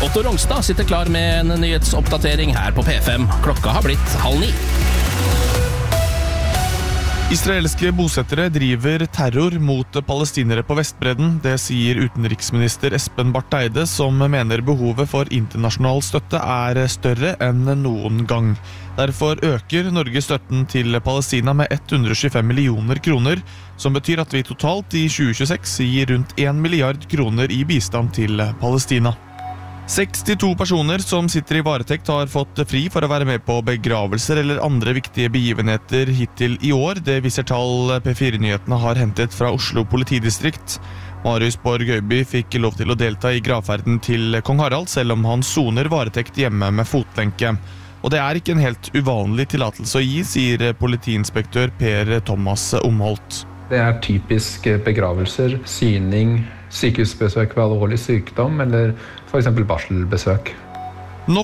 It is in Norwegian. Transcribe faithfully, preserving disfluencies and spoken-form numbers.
Otto Rongstad sitter klar med en nyhetsoppdatering her på P fem. Klokka har blitt halv ni. Israelske bosettere driver terror mot palestinere på Vestbredden. Det sier utenriksminister Espen Barth Eide, som mener behovet for internasjonal støtte er større enn noen gang. Derfor øker Norge støtten til Palestina med ett hundre tjuefem millioner kroner, som betyr at vi totalt i tjue tjueseks gir rundt en milliard kroner i bistand til Palestina. sekstito personer som sitter i varetekt har fått fri for å være med på begravelser eller andre viktige begivenheter hittil i år. Det viser tall P fire-nyhetene har hentet fra Oslo politidistrikt. Marius Borg Øyby fikk lov til å delta i gravferden til kong Harald, selv om han soner varetekt hjemme med fotlenke. Og det er ikke en helt uvanlig tillatelse å gi, sier politiinspektør Per Thomas Omholt. Det er typisk begravelser, syning, sykehusbesøk ved alvorlig sykdom eller for eksempel barselbesøk.